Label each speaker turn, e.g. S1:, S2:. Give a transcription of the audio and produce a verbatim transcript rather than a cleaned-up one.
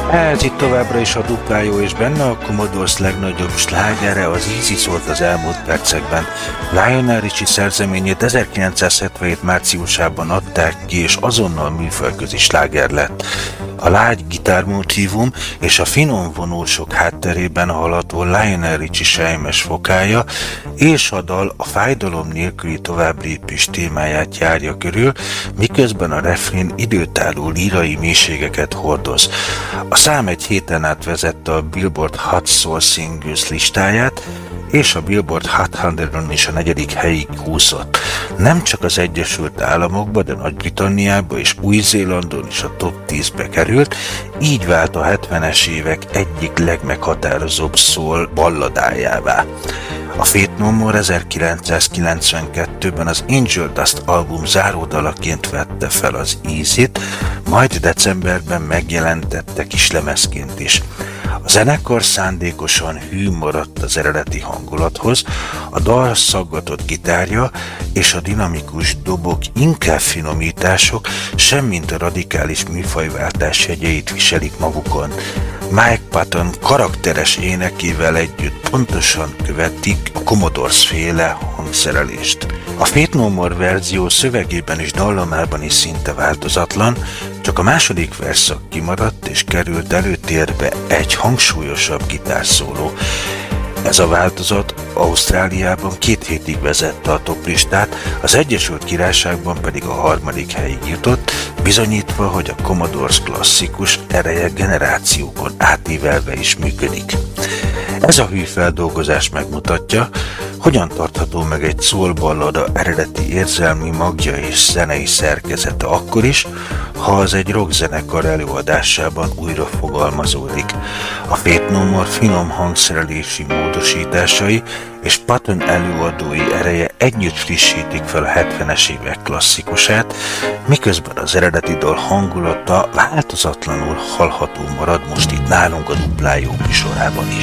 S1: Ez itt továbbra is a Duplájó, és benne a Commodores legnagyobb slágere, az Easy szólt az elmúlt percekben. Lionel Richie szerzeményét ezerkilencszázhetvenhét márciusában adták ki, és azonnal műfajközi sláger lett. A lágy gitármotívum és a finom vonósok hátterében hallható Lionel Richie sejmes fokája, és a dal a fájdalom nélküli továbblépés témáját járja körül, miközben a refrén időtálló lírai mélységeket hordoz. A szám egy héten át vezette a Billboard Hot Soul Singles listáját, és a Billboard Hot százon is a negyedik helyig húzott. Nem csak az Egyesült Államokba, de Nagy-Britanniába és Új-Zélandon is a top tízbe került, így vált a hetvenes évek egyik legmeghatározóbb soul balladájává. A Faith No More ezerkilencszázkilencvenkettőben az Angel Dust album záródalaként vette fel az Easy-t, majd decemberben megjelentette kislemezként is. A zenekar szándékosan hű maradt az eredeti hangulathoz, a dal szaggatott gitárja és a dinamikus dobok inkább finomítások, semmint a radikális műfajváltás jegyeit viselik magukon. Mike Patton karakteres énekével együtt pontosan követik a Commodores-féle hangszerelést. A Faith No More verzió szövegében és dallamában is szinte változatlan, csak a második verszak kimaradt és került előtérbe egy hangsúlyosabb gitárszóló. Ez a változat Ausztráliában két hétig vezette a toplistát, az Egyesült Királyságban pedig a harmadik helyig jutott, bizonyítva, hogy a Commodores klasszikus ereje generációkon átívelve is működik. Ez a hű feldolgozás megmutatja, hogyan tartható meg egy soul ballada eredeti érzelmi magja és zenei szerkezete akkor is, ha az egy rockzenekar előadásában újra fogalmazódik. A Faith No More finom hangszerelési módosításai és Patton előadói ereje együtt frissítik fel a hetvenes évek klasszikusát, miközben az eredeti dal hangulata változatlanul hallható marad most itt nálunk a Duplájó műsorában is.